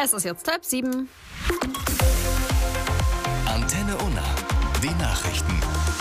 Es ist jetzt 6:30. Antenne Unna, die Nachrichten.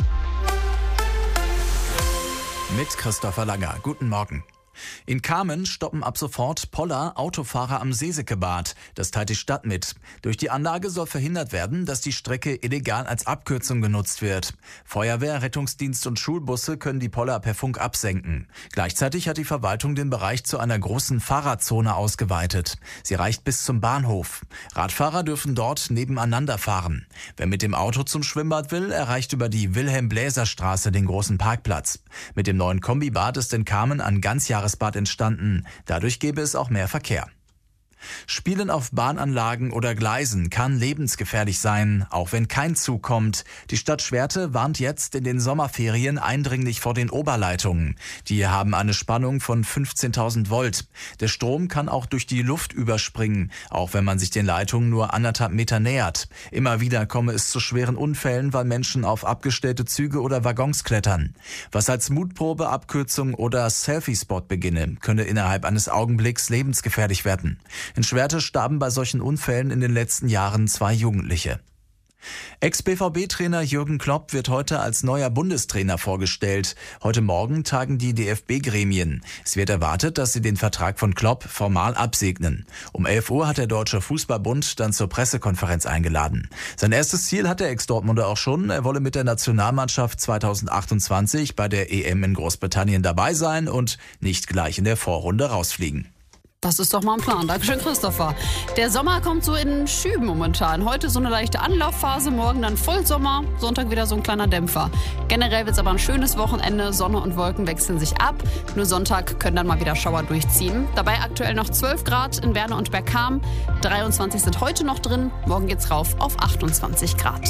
Mit Christopher Langer. Guten Morgen. In Kamen stoppen ab sofort Poller Autofahrer am Seesekebad. Das teilt die Stadt mit. Durch die Anlage soll verhindert werden, dass die Strecke illegal als Abkürzung genutzt wird. Feuerwehr, Rettungsdienst und Schulbusse können die Poller per Funk absenken. Gleichzeitig hat die Verwaltung den Bereich zu einer großen Fahrradzone ausgeweitet. Sie reicht bis zum Bahnhof. Radfahrer dürfen dort nebeneinander fahren. Wer mit dem Auto zum Schwimmbad will, erreicht über die Wilhelm-Bläser-Straße den großen Parkplatz. Mit dem neuen Kombibad ist in Kamen ein Ganzjahresbad entstanden. Dadurch gäbe es auch mehr Verkehr. Spielen auf Bahnanlagen oder Gleisen kann lebensgefährlich sein, auch wenn kein Zug kommt. Die Stadt Schwerte warnt jetzt in den Sommerferien eindringlich vor den Oberleitungen. Die haben eine Spannung von 15.000 Volt. Der Strom kann auch durch die Luft überspringen, auch wenn man sich den Leitungen nur 1,5 Meter nähert. Immer wieder komme es zu schweren Unfällen, weil Menschen auf abgestellte Züge oder Waggons klettern. Was als Mutprobe, Abkürzung oder Selfie-Spot beginne, könne innerhalb eines Augenblicks lebensgefährlich werden. In Schwerte starben bei solchen Unfällen in den letzten Jahren 2 Jugendliche. Ex-BVB-Trainer Jürgen Klopp wird heute als neuer Bundestrainer vorgestellt. Heute Morgen tagen die DFB-Gremien. Es wird erwartet, dass sie den Vertrag von Klopp formal absegnen. Um 11 Uhr hat der Deutsche Fußballbund dann zur Pressekonferenz eingeladen. Sein erstes Ziel hat der Ex-Dortmunder auch schon. Er wolle mit der Nationalmannschaft 2028 bei der EM in Großbritannien dabei sein und nicht gleich in der Vorrunde rausfliegen. Das ist doch mal ein Plan. Dankeschön, Christopher. Der Sommer kommt so in Schüben momentan. Heute so eine leichte Anlaufphase, morgen dann Vollsommer, Sonntag wieder so ein kleiner Dämpfer. Generell wird es aber ein schönes Wochenende. Sonne und Wolken wechseln sich ab. Nur Sonntag können dann mal wieder Schauer durchziehen. Dabei aktuell noch 12 Grad in Werne und Bergkamen. 23 sind heute noch drin. Morgen geht's rauf auf 28 Grad.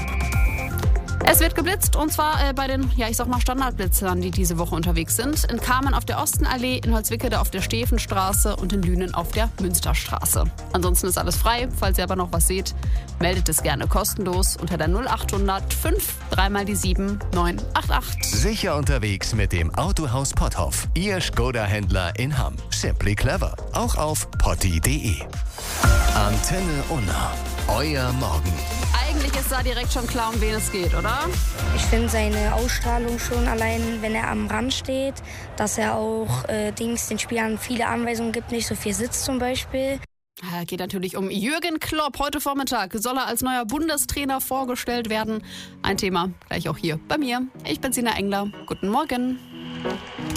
Es wird geblitzt und zwar bei den, Standardblitzern, die diese Woche unterwegs sind. In Kamen auf der Ostenallee, in Holzwickede auf der Stefenstraße und in Lünen auf der Münsterstraße. Ansonsten ist alles frei. Falls ihr aber noch was seht, meldet es gerne kostenlos unter der 0800 5 3x7 988. Sicher unterwegs mit dem Autohaus Potthoff. Ihr Skoda-Händler in Hamm. Simply clever. Auch auf potti.de. Antenne Unna. Euer Morgen. Eigentlich ist da direkt schon klar, um wen es geht, oder? Ich finde seine Ausstrahlung schon allein, wenn er am Rand steht, dass er auch den Spielern viele Anweisungen gibt, nicht so viel sitzt zum Beispiel. Geht natürlich um Jürgen Klopp. Heute Vormittag soll er als neuer Bundestrainer vorgestellt werden. Ein Thema gleich auch hier bei mir. Ich bin Sina Engler. Guten Morgen.